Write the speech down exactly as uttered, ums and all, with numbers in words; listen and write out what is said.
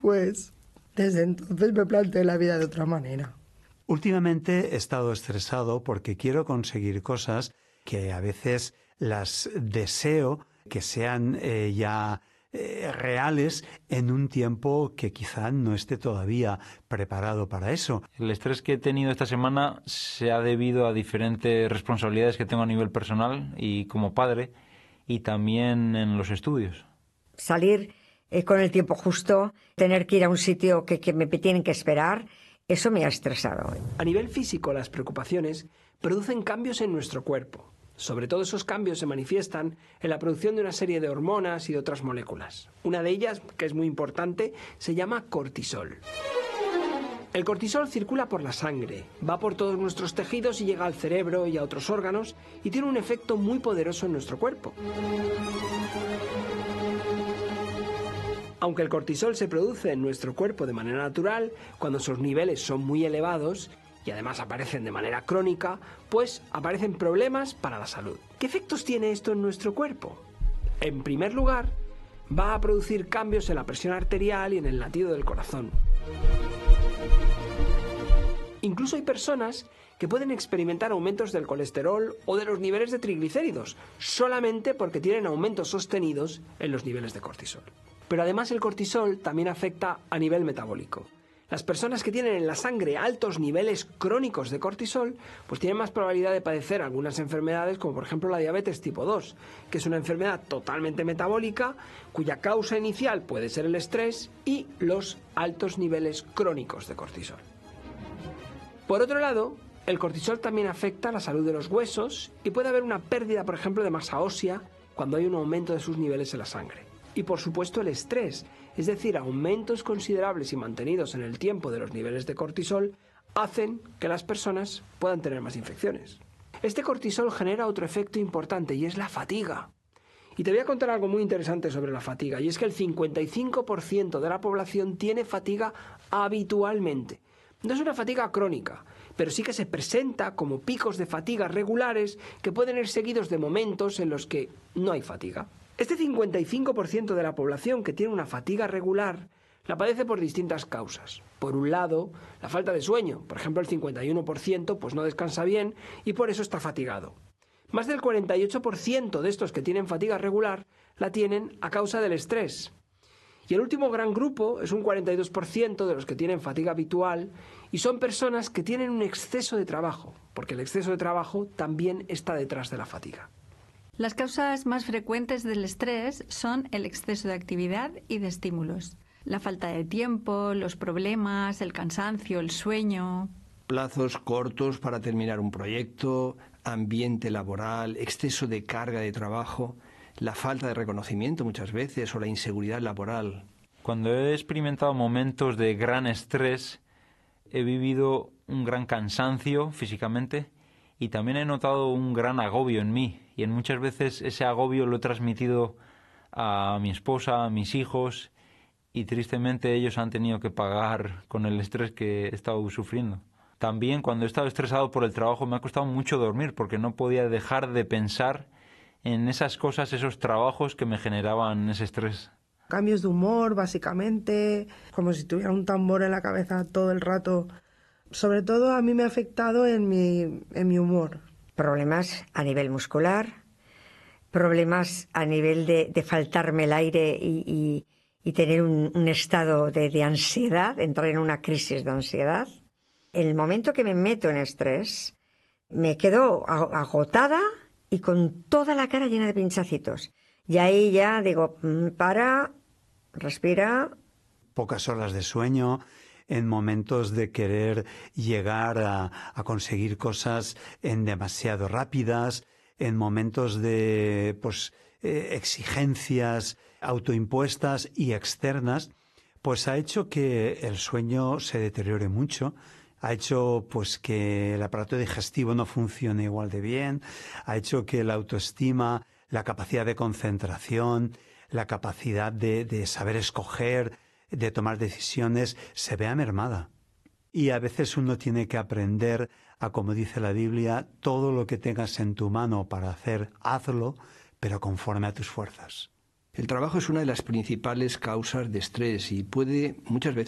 Pues desde entonces me planteé la vida de otra manera. Últimamente he estado estresado porque quiero conseguir cosas que a veces las deseo que sean eh, ya eh, reales en un tiempo que quizá no esté todavía preparado para eso. El estrés que he tenido esta semana se ha debido a diferentes responsabilidades que tengo a nivel personal y como padre, y también en los estudios. Salir eh, con el tiempo justo, tener que ir a un sitio que, que me tienen que esperar, eso me ha estresado. A nivel físico, las preocupaciones producen cambios en nuestro cuerpo. Sobre todo esos cambios se manifiestan en la producción de una serie de hormonas y de otras moléculas. Una de ellas, que es muy importante, se llama cortisol. El cortisol circula por la sangre, va por todos nuestros tejidos y llega al cerebro y a otros órganos y tiene un efecto muy poderoso en nuestro cuerpo. Aunque el cortisol se produce en nuestro cuerpo de manera natural, cuando sus niveles son muy elevados y además aparecen de manera crónica, pues aparecen problemas para la salud. ¿Qué efectos tiene esto en nuestro cuerpo? En primer lugar, va a producir cambios en la presión arterial y en el latido del corazón. Incluso hay personas que pueden experimentar aumentos del colesterol o de los niveles de triglicéridos, solamente porque tienen aumentos sostenidos en los niveles de cortisol. Pero además el cortisol también afecta a nivel metabólico. Las personas que tienen en la sangre altos niveles crónicos de cortisol, pues tienen más probabilidad de padecer algunas enfermedades, como por ejemplo la diabetes tipo dos, que es una enfermedad totalmente metabólica, cuya causa inicial puede ser el estrés y los altos niveles crónicos de cortisol. Por otro lado, el cortisol también afecta a la salud de los huesos y puede haber una pérdida, por ejemplo, de masa ósea cuando hay un aumento de sus niveles en la sangre. Y por supuesto el estrés, es decir, aumentos considerables y mantenidos en el tiempo de los niveles de cortisol, hacen que las personas puedan tener más infecciones. Este cortisol genera otro efecto importante y es la fatiga. Y te voy a contar algo muy interesante sobre la fatiga, y es que el cincuenta y cinco por ciento de la población tiene fatiga habitualmente. No es una fatiga crónica, pero sí que se presenta como picos de fatiga regulares que pueden ir seguidos de momentos en los que no hay fatiga. Este cincuenta y cinco por ciento de la población que tiene una fatiga regular la padece por distintas causas. Por un lado, la falta de sueño. Por ejemplo, el cincuenta y uno por ciento pues no descansa bien y por eso está fatigado. Más del cuarenta y ocho por ciento de estos que tienen fatiga regular la tienen a causa del estrés. Y el último gran grupo es un cuarenta y dos por ciento de los que tienen fatiga habitual y son personas que tienen un exceso de trabajo, porque el exceso de trabajo también está detrás de la fatiga. Las causas más frecuentes del estrés son el exceso de actividad y de estímulos. La falta de tiempo, los problemas, el cansancio, el sueño. Plazos cortos para terminar un proyecto, ambiente laboral, exceso de carga de trabajo, la falta de reconocimiento muchas veces o la inseguridad laboral. Cuando he experimentado momentos de gran estrés, he vivido un gran cansancio físicamente y también he notado un gran agobio en mí. Y en muchas veces ese agobio lo he transmitido a mi esposa, a mis hijos, y tristemente ellos han tenido que pagar con el estrés que he estado sufriendo. También cuando he estado estresado por el trabajo me ha costado mucho dormir porque no podía dejar de pensar en esas cosas, esos trabajos que me generaban ese estrés. Cambios de humor, básicamente, como si tuviera un tambor en la cabeza todo el rato. Sobre todo a mí me ha afectado en mi, en mi humor. Problemas a nivel muscular, problemas a nivel de, de faltarme el aire y, y, y tener un, un estado de, de ansiedad, entrar en una crisis de ansiedad. En el momento que me meto en estrés, me quedo agotada y con toda la cara llena de pinchacitos. Y ahí ya digo, para, respira. Pocas horas de sueño, en momentos de querer llegar a, a conseguir cosas en demasiado rápidas, en momentos de pues, eh, exigencias autoimpuestas y externas, pues ha hecho que el sueño se deteriore mucho, ha hecho pues que el aparato digestivo no funcione igual de bien, ha hecho que la autoestima, la capacidad de concentración, la capacidad de, de saber escoger, de tomar decisiones, se vea mermada. Y a veces uno tiene que aprender a, como dice la Biblia, todo lo que tengas en tu mano para hacer, hazlo, pero conforme a tus fuerzas. El trabajo es una de las principales causas de estrés y puede muchas veces